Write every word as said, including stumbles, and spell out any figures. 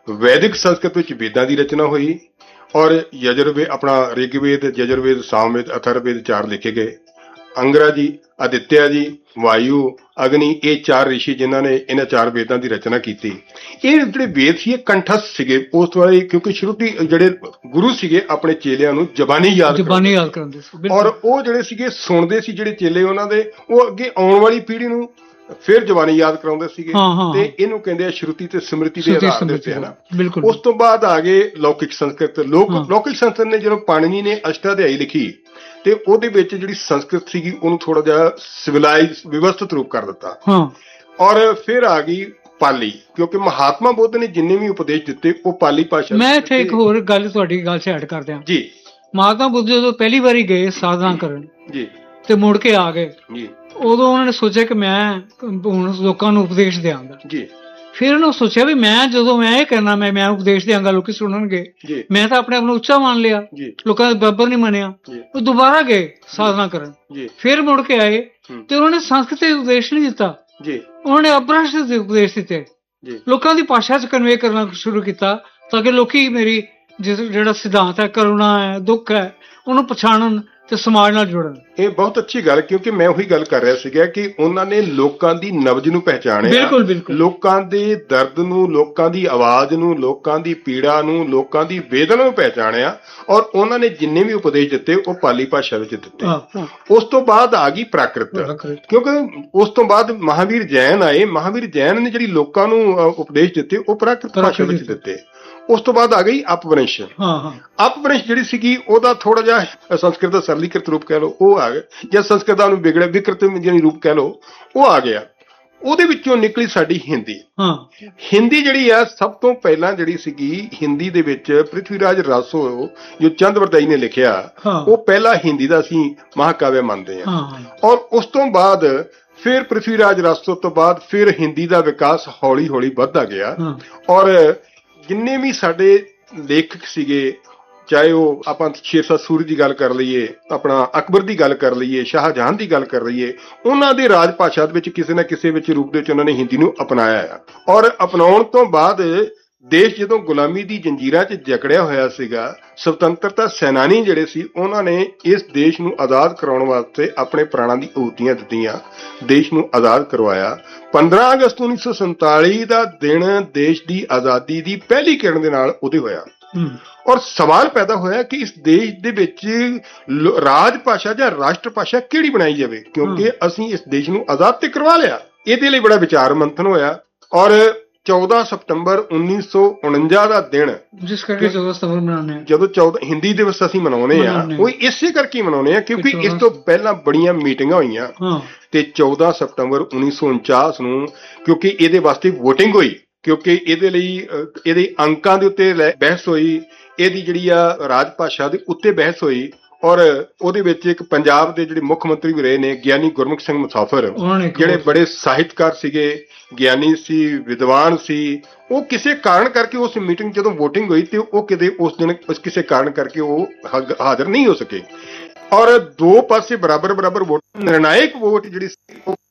वैदिक संस्कृत ਵਿੱਚ वेदां ਦੀ रचना हुई और यजुर्वेद अपना ऋग्वेद यजुर्वेद सामवेद अथर्ववेद चार लिखे गए। अंगरा जी, आदित्य जी, वायु, अग्नि, ये चार ऋषि जिन्हों ने इन्ह चार वेदां की रचना की। ये जिहड़े वेद सी कंठस्थ सीगे उस वाले, क्योंकि शुरुती जिहड़े गुरु सीगे अपने चेलियां नूं जबानी याद जबानी याद करांदे सी और वो जिहड़े सीगे सुणदे सी, जिहड़े चेले उन्हां दे वो अगे आउण वाली पीढ़ी नूं फिर जबानी याद कराउंदे सीगे। ते इहनूं कहंदे आ श्रुति ते स्मृति दे आधार दे उत्ते है ना। उस तो बाद आ गए लौकिक संस्कृत। लोक लौकिक संस्कृत ने जदों पाणिनी ने अष्टाध्यायी लिखी ते ओहदे विच जिहड़ी संस्कृत सीगी उहनूं थोड़ा जिहा सिविलाइज व्यवस्थित रूप कर दिता। और फिर आ गई पाली, क्योंकि महात्मा बुद्ध ने जिन्ने भी उपदेश दिते वो पाली भाषा। मैं इत्थे एक होर गल तुहाडी गल से ऐड कर दियां जी। महात्मा बुद्ध जदों पहली बारी गए साधना करन जी ते मुड़ के आ गए जी, उदों उन्होंने सोचा कि मैं हुण लोकां नूं उपदेश देवांगा जी। फिर उन्होंने सोचा भी मैं जो मैं ये करना मैं मैं उपदेश देंगा लोग सुननगे। मैं तो अपने आप को उच्चा मान लिया, लोगों ने बराबर नहीं मनिया। वो दोबारा गए साधना करन, फिर मुड़ के आए तो उन्होंने संस्कृत उपदेश नहीं दिता, उन्होंने अपभ्रंश उपदेश दिते, लोगों की भाषा च कन्वे करना शुरू किया ताकि लोग मेरी जिस जिहड़ा सिद्धांत है करुणा है दुख है उन्होंने पछाणन ते समाज नाल जुड़न। ये बहुत अच्छी गल, क्योंकि मैं वही गल कर रहा सीगा कि उन्होंने लोगों की नब्ज नूं पहचानिया, बिल्कुल बिल्कुल लोगों दे दर्द नूं, लोगों की आवाज नूं, लोगों की पीड़ा नूं, लोगों की वेदना नूं पहचानिया और उन्होंने जिन्ने भी उपदेश दिते वो पाली भाषा विच दिते। उस तो बाद आ गई प्राकृत, क्योंकि उस तो बाद महावीर जैन आए। महावीर जैन ने जिहड़ी लोगों नूं उपदेश दिते वो प्राकृत भाषा विच दिते। उस तो बाद आ गई अपभ्रंश। अपभ्रंश जिहड़ी सीगी ओहदा थोड़ा जिहा संस्कृत दा सरलीकृत रूप कह लो वो आ गया, या संस्कृत दा नूं बिगड़िया विकृत जिहड़ी रूप कह लो वो आ गया। ਉਹਦੇ ਵਿੱਚੋਂ ਨਿਕਲੀ ਸਾਡੀ ਹਿੰਦੀ। ਹਿੰਦੀ ਜਿਹੜੀ ਆ ਸਭ ਤੋਂ ਪਹਿਲਾਂ ਜਿਹੜੀ ਸੀਗੀ ਹਿੰਦੀ ਦੇ ਵਿੱਚ ਪ੍ਰਿਥਵੀਰਾਜ ਰਾਸੋ ਜੋ ਚੰਦਵਰਦਾਈ ਨੇ ਲਿਖਿਆ ਉਹ ਪਹਿਲਾ ਹਿੰਦੀ ਦਾ ਅਸੀਂ ਮਹਾਕਾਵਿ ਮੰਨਦੇ ਹਾਂ। ਔਰ ਉਸ ਤੋਂ ਬਾਅਦ ਫਿਰ ਪ੍ਰਿਥਵੀਰਾਜ ਰਾਸੋ ਤੋਂ ਬਾਅਦ ਫਿਰ ਹਿੰਦੀ ਦਾ ਵਿਕਾਸ ਹੌਲੀ ਹੌਲੀ ਵੱਧਦਾ ਗਿਆ। ਔਰ ਜਿੰਨੇ ਵੀ ਸਾਡੇ ਲੇਖਕ ਸੀਗੇ, ਚਾਹੇ ਉਹ ਆਪਾਂ ਸ਼ੇਰਸ਼ਾਹ ਸੂਰੀ ਦੀ ਗੱਲ ਕਰ ਲਈਏ, ਆਪਣਾ ਅਕਬਰ ਦੀ ਗੱਲ ਕਰ ਲਈਏ, ਸ਼ਾਹਜਹਾਨ ਦੀ ਗੱਲ ਕਰ ਲਈਏ, ਉਹਨਾਂ ਦੇ ਰਾਜ ਭਾਸ਼ਾ ਦੇ ਵਿੱਚ ਕਿਸੇ ਨਾ ਕਿਸੇ ਵਿੱਚ ਰੂਪ ਦੇ ਵਿੱਚ ਉਹਨਾਂ ਨੇ ਹਿੰਦੀ ਨੂੰ ਅਪਣਾਇਆ ਆ। ਔਰ ਅਪਣਾਉਣ ਤੋਂ ਬਾਅਦ ਦੇਸ਼ ਜਦੋਂ ਗੁਲਾਮੀ ਦੀ ਜੰਜੀਰਾਂ 'ਚ ਜਕੜਿਆ ਹੋਇਆ ਸੀਗਾ, ਸੁਤੰਤਰਤਾ ਸੈਨਾਨੀ ਜਿਹੜੇ ਸੀ ਉਹਨਾਂ ਨੇ ਇਸ ਦੇਸ਼ ਨੂੰ ਆਜ਼ਾਦ ਕਰਾਉਣ ਵਾਸਤੇ ਆਪਣੇ ਪ੍ਰਾਣਾਂ ਦੀ ਆਹੂਤੀਆਂ ਦਿੱਤੀਆਂ, ਦੇਸ਼ ਨੂੰ ਆਜ਼ਾਦ ਕਰਵਾਇਆ। ਪੰਦਰਾਂ ਅਗਸਤ ਉੱਨੀ ਸੌ ਸੰਤਾਲੀ ਦਾ ਦਿਨ ਦੇਸ਼ ਦੀ ਆਜ਼ਾਦੀ ਦੀ ਪਹਿਲੀ ਕਿਰਨ ਦੇ ਨਾਲ ਉਦੇ ਹੋਇਆ। ਔਰ ਸਵਾਲ ਪੈਦਾ ਹੋਇਆ ਕਿ ਇਸ ਦੇਸ਼ ਦੇ ਵਿੱਚ ਰਾਜ ਭਾਸ਼ਾ ਜਾਂ ਰਾਸ਼ਟਰ ਭਾਸ਼ਾ ਕਿਹੜੀ ਬਣਾਈ ਜਾਵੇ, ਕਿਉਂਕਿ ਅਸੀਂ ਇਸ ਦੇਸ਼ ਨੂੰ ਆਜ਼ਾਦ ਤੇ ਕਰਵਾ ਲਿਆ। ਇਹਦੇ ਲਈ ਬੜਾ ਵਿਚਾਰ ਮੰਥਨ ਹੋਇਆ। ਔਰ ਚੌਦਾਂ ਸਤੰਬਰ ਉੱਨੀ ਸੌ ਉਣੰਜਾ ਦਾ ਦਿਨ, ਜਿਸ ਕਰਕੇ ਚੌਦਾਂ ਸਤੰਬਰ ਮਨਾਉਂਦੇ ਆ, ਜਦੋਂ ਚੌਦਾਂ ਹਿੰਦੀ ਦਿਵਸ ਅਸੀਂ ਮਨਾਉਂਦੇ ਆ, ਉਹ ਇਸੇ ਕਰਕੇ ਮਨਾਉਂਦੇ ਆ ਕਿਉਂਕਿ ਇਸ ਤੋਂ ਪਹਿਲਾਂ ਬੜੀਆਂ ਮੀਟਿੰਗਾਂ ਹੋਈਆਂ ਤੇ ਚੌਦਾਂ ਸਤੰਬਰ ਉੱਨੀ ਸੌ ਉਨਚਾਸ ਨੂੰ ਕਿਉਂਕਿ ਇਹਦੇ ਵਾਸਤੇ ਵੋਟਿੰਗ ਹੋਈ, ਕਿਉਂਕਿ ਇਹਦੇ ਲਈ ਇਹਦੇ ਅੰਕਾਂ ਦੇ ਉੱਤੇ ਬਹਿਸ ਹੋਈ, ਇਹਦੀ ਜਿਹੜੀ ਆ ਰਾਜ ਭਾਸ਼ਾ ਦੇ ਉੱਤੇ ਬਹਿਸ ਹੋਈ। ਔਰ ਉਹਦੇ ਵਿੱਚ ਇੱਕ ਪੰਜਾਬ ਦੇ ਜਿਹੜੇ ਮੁੱਖ ਮੰਤਰੀ ਵੀ ਰਹੇ ਨੇ ਗਿਆਨੀ ਗੁਰਮੁਖ ਸਿੰਘ ਮੁਸਾਫਰ, ਜਿਹੜੇ ਬੜੇ ਸਾਹਿਤਕਾਰ ਸੀਗੇ, ਗਿਆਨੀ ਸੀ, ਵਿਦਵਾਨ ਸੀ, ਉਹ ਕਿਸੇ ਕਾਰਨ ਕਰਕੇ ਉਸ ਮੀਟਿੰਗ ਜਦੋਂ ਵੋਟਿੰਗ ਹੋਈ ਤੇ ਉਹ ਕਿਤੇ ਉਸ ਦਿਨ ਕਿਸੇ ਕਾਰਨ ਕਰਕੇ ਉਹ ਹਾਜ਼ਰ ਨਹੀਂ ਹੋ ਸਕੇ। ਔਰ ਦੋ ਪਾਸੇ ਬਰਾਬਰ ਬਰਾਬਰ ਵੋਟ, ਨਿਰਣਾਇਕ ਵੋਟ ਜਿਹੜੀ ਸੀ ਉਹ